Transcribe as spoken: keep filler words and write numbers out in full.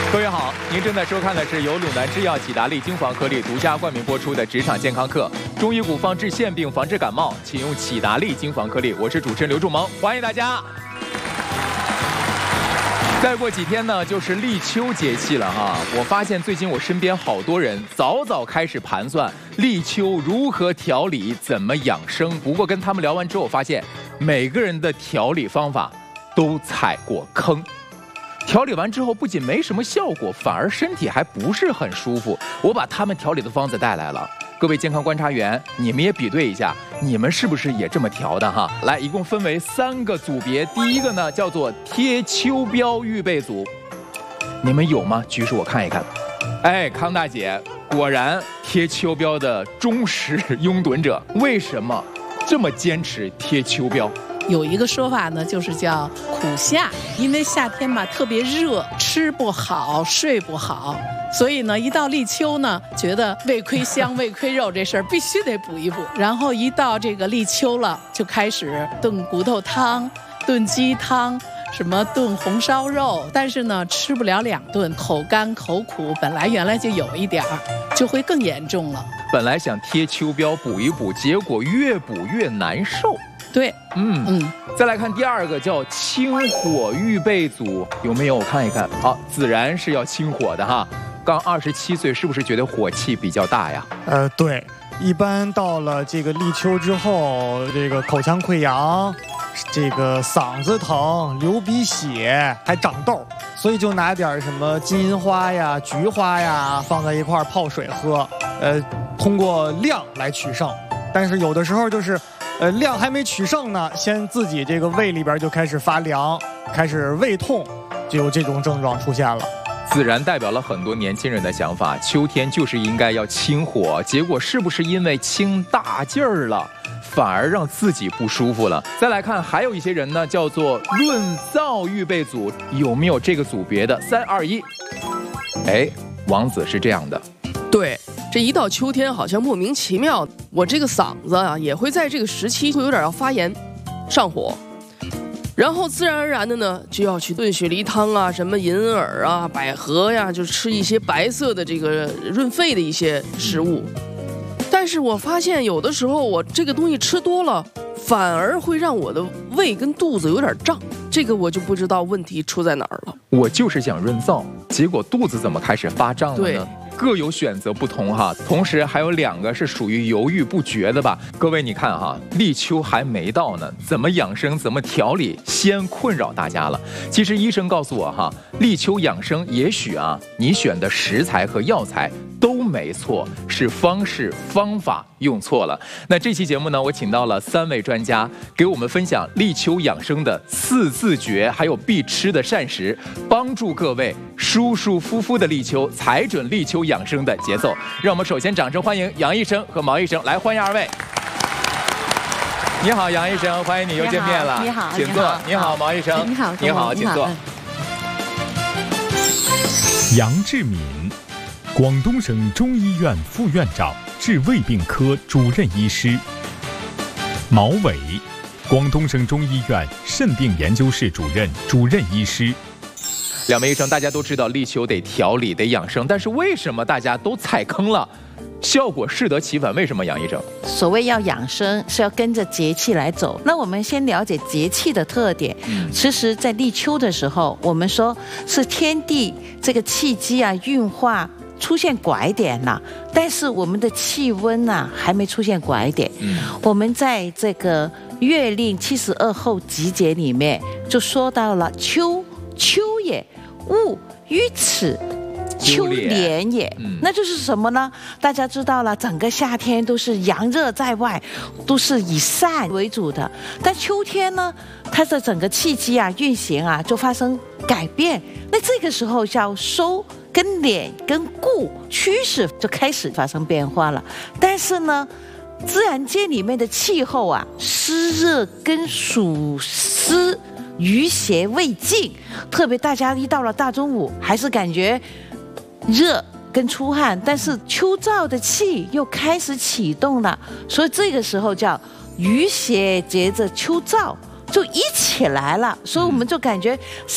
各位好，您正在收看的是由鲁南制药济达利精华颗粒独家冠名播出的职场健康课。中医古方治腺病，防治感冒，请用济达利精华颗粒。我是主持人刘仲萌，欢迎大家。再过几天呢，就是立秋节气了哈。我发现最近我身边好多人早早开始盘算立秋如何调理，怎么养生。不过跟他们聊完之后，我发现每个人的调理方法都踩过坑。调理完之后，不仅没什么效果，反而身体还不是很舒服。我把他们调理的方子带来了，各位健康观察员，你们也比对一下，你们是不是也这么调的哈？来，一共分为三个组别，第一个呢叫做贴秋膘预备组，你们有吗？举手我看一看。哎，康大姐果然贴秋膘的忠实拥趸者，为什么这么坚持贴秋膘？ 有一个说法呢，就是叫苦夏，因为夏天嘛特别热，吃不好，睡不好，所以呢，一到立秋呢，觉得胃亏香、胃亏肉这事儿必须得补一补。然后一到这个立秋了，就开始炖骨头汤、炖鸡汤，什么炖红烧肉，但是呢，吃不了两顿，口干口苦，本来原来就有一点儿，就会更严重了。 本来想贴秋膘补一补，结果越补越难受。 对， 嗯嗯，再来看第二个叫清火预备组，有没有？我看一看，好，自然是要清火的哈。刚二十七岁，是不是觉得火气比较大呀？ 呃，对，一般到了这个立秋之后，这个口腔溃疡，这个嗓子疼、流鼻血，还长痘，所以就拿点什么金银花呀、菊花呀放在一块泡水喝，呃，通过量来取胜。但是有的时候就是。呃，量还没取胜呢，先自己这个胃里边就开始发凉，开始胃痛，就有这种症状出现了。 自然代表了很多年轻人的想法，秋天就是应该要清火，结果是不是因为清大劲儿了，反而让自己不舒服了？再来看，还有一些人呢，叫做润燥预备组，有没有这个组别的？三二一，哎，王子是这样的， 对。这一到秋天，好像莫名其妙，我这个嗓子啊，也会在这个时期会有点要发炎、上火，然后自然而然的呢，就要去炖雪梨汤啊，什么银耳啊、百合呀，就吃一些白色的这个润肺的一些食物。但是我发现有的时候我这个东西吃多了，反而会让我的胃跟肚子有点胀，这个我就不知道问题出在哪儿了。 我就是想润燥，结果肚子怎么开始发胀了呢？对。各有选择不同哈，同时还有两个是属于犹豫不决的吧。各位你看哈，立秋还没到呢，怎么养生怎么调理，先困扰大家了。其实医生告诉我哈，立秋养生也许啊，你选的食材和药材都没错，是方式方法用错了。那这期节目呢，我请到了三位专家，给我们分享立秋养生的四字诀，还有必吃的膳食，帮助各位舒舒服服的立秋，踩准立秋养生的节奏。让我们首先掌声欢迎杨医生和毛医生，来欢迎二位。你好，杨医生，欢迎你又见面了。 你好， 请坐。你好，毛医生。 你好， 你好，请坐。 杨志敏，广东省中医院副院长、治胃病科主任医师。毛伟，广东省中医院肾病研究室主任、主任医师。 两位医生，大家都知道立秋得调理得养生，但是为什么大家都踩坑了？效果适得其反，为什么杨医生？ 所谓要养生是要跟着节气来走。那我们先了解节气的特点。嗯、其实，在立秋的时候，我们说是天地这个气机啊运化出现拐点了，但是我们的气温啊还没出现拐点。嗯、我们在这个月令七十二候集解里面就说到了秋，秋也，物于此。秋连也，嗯、那就是什么呢？大家知道了，整个夏天都是阳热在外，都是以散为主的。但秋天呢，它的整个气机啊运行啊就发生改变。那这个时候叫收跟敛跟固趋势就开始发生变化了。但是呢，自然界里面的气候啊，湿热跟暑湿余邪未尽，特别大家一到了大中午，还是感觉热跟出汗，但是秋燥的气又开始启动了，所以这个时候叫余邪接着秋燥就一起来了，所以我们就感觉